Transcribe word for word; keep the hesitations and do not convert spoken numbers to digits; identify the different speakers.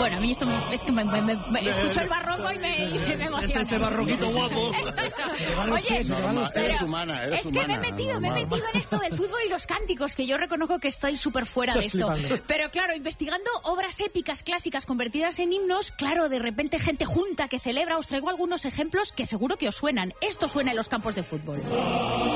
Speaker 1: Bueno, a mí esto me, es que me, me, me, me escucho el barroco y me, y me emociona.
Speaker 2: Es ese barroquito guapo.
Speaker 1: Oye,
Speaker 3: Norma,
Speaker 1: pero
Speaker 3: eres humana, eres
Speaker 1: es que
Speaker 3: humana,
Speaker 1: me he metido, me he
Speaker 3: normal.
Speaker 1: metido en esto del fútbol y los cánticos, que yo reconozco que estoy súper fuera de esto. Pero claro, investigando obras épicas clásicas convertidas en himnos, claro, de repente gente junta que celebra, os traigo algunos ejemplos que seguro que os suenan. Esto suena en los campos de fútbol.